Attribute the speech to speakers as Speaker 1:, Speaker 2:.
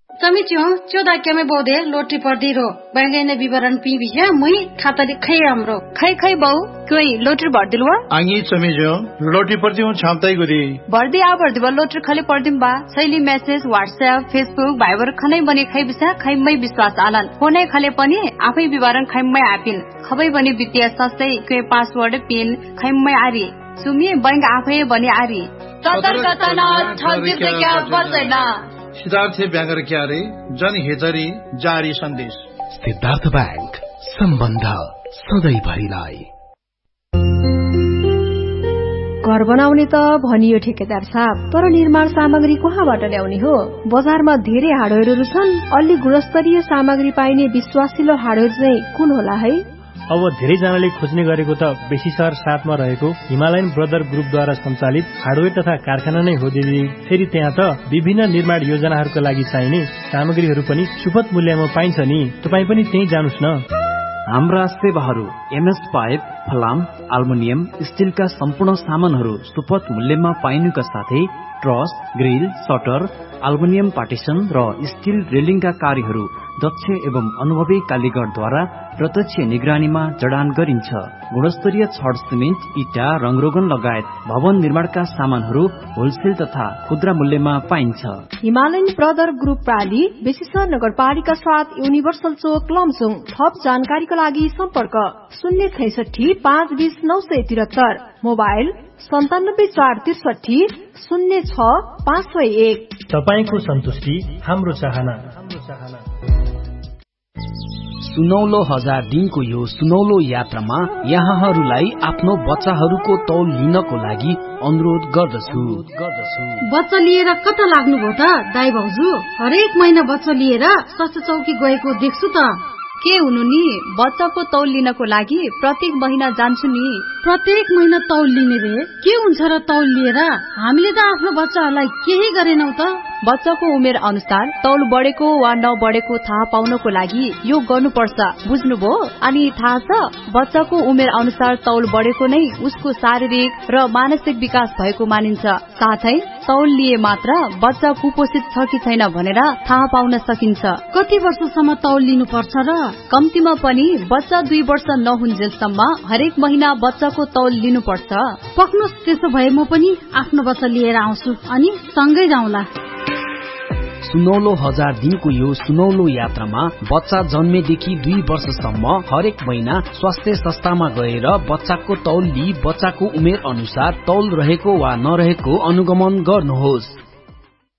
Speaker 1: समिच्यो चोदा केमे बोदे lottery पर्दी रो बैंगे ने विवरण P बिया मुई खाता लिखै हाम्रो
Speaker 2: खै बहु कोइ लोटरी भर्दिलवा
Speaker 3: आंगी समिच्यो लोटरी पर्दी हूं छामताई गुदी
Speaker 2: भर्दी आ भर्दी बा लोटरी खले पर्दिम बा शैली मेसेज व्हाट्सएप फेसबुक भाइबर खनै बने खै बिसा खैमै विश्वास आलन फोनै खले पनि आफै विवरण खैमै आपिन खबै बने वित्तीय संस्थै के पासवर्ड पिन खैमै आरी सुमी बैंक आफै बने आरी सतर्कता न ठगित क्या बचैना
Speaker 3: सिद्धार्थ ब्याङ्गर क्यारे जनहितरी जारी सन्देश।
Speaker 4: सिद्धार्थ बैंक सम्बन्ध सधैँभरिलाई।
Speaker 5: घर बनाउने त भनियो ठेकेदार साहब, तर निर्माण सामग्री कहाँबाट ल्याउने हो? बजारमा धेरै हार्डवेयरहरू छन्, अलि गुणस्तरीय सामग्री पाइने विश्वासिलो हार्डवेयर चाहिँ कुन होला है?
Speaker 6: अब धेरैजनाले खोज्ने गरेको त बेसी शहर 7 मा रहेको हिमालयन ब्रदर ग्रुपद्वारा सञ्चालित हार्डवेयर तथा कारखाना नै हो दिदी। फेरि त्यहाँ त विभिन्न निर्माण योजनाहरूका लागि चाहिने सामग्रीहरू पनि सुपथ मूल्यमा पाइन्छ नि। तपाई पनि त्यही जानुस् न।
Speaker 7: हाम्रा सेवाहरू एमएस पाइप, फलाम, अल्मुनियम, स्टिलका सम्पूर्ण सामानहरू सुपथ मूल्यमा पाइनुका साथै truss, grill, shutter, aluminium partition र स्टिल रेलिङका कार्यहरू दक्ष एवं अनुभवी कालीगरद्वारा प्रत्यक्ष निगरानीमा जडान गरिन्छ। गुणस्तरीय छड, सिमेन्ट, इटा, रङरोगन लगायत भवन निर्माणका सामानहरू होलसेल तथा खुद्रा मूल्यमा पाइन्छ।
Speaker 5: हिमालयन ब्रदर ग्रुप प्राली, बेसीसर नगरपालिका 7, युनिभर्सल चोक, लमजुङ। थप जानकारीका लागि सम्पर्क 066 520 973, मोबाइल 97 463 06 501।
Speaker 6: तपाईको सन्तुष्टि हाम्रो चाहना।
Speaker 4: सुनौलो 1000 दिनको यो सुनौलो यात्रामा यहाँहरूलाई आफ्नो बच्चाहरूको तौल लिनको लागि अनुरोध गर्दछु।
Speaker 1: बच्चा लिएर कता लाग्नुभयो त दाइ भाउजू? हरेक महिना बच्चा लिएर स्वास्थ्य चौकी गएको देख्छु त।
Speaker 2: के हुनु नि, बच्चाको तौल लिनको लागि प्रत्येक महिना जान्छु नि।
Speaker 1: प्रत्येक महिना तौल लिने रे के हुन्छ र तौल लिएर? हामीले त आफ्नो बच्चाहरूलाई केही गरेनौ त।
Speaker 2: बच्चाको उमेर अनुसार तौल बढेको वा नबढेको थाहा पाउनको लागि यो गर्नुपर्छ, बुझ्नुभयो? अनि थाहा छ, बच्चाको उमेर अनुसार तौल बढेको नै उसको शारीरिक र मानसिक विकास भएको मानिन्छ। साथै तौल लिए मात्र बच्चा कुपोषित छ कि छैन भनेर थाहा पाउन सकिन्छ।
Speaker 1: कति वर्षसम्म तौल लिनुपर्छ र?
Speaker 2: कम्तीमा पनि बच्चा 2 वर्ष नहुन्जेलसम्म हरेक महिना बच्चाको तौल लिनुपर्छ।
Speaker 1: पक्नुहोस्, त्यसो भए म पनि आफ्नो बच्चा लिएर आउँछु अनि सँगै जाउँला।
Speaker 4: सुनौलो 1000 दिनको यो सुनौलो यात्रामा बच्चा जन्मेदेखि 2 वर्षसम्म हरेक महिना स्वास्थ्य संस्थामा गएर बच्चाको तौल लिई बच्चाको उमेर अनुसार तौल रहेको वा नरहेको अनुगमन गर्नुहोस्।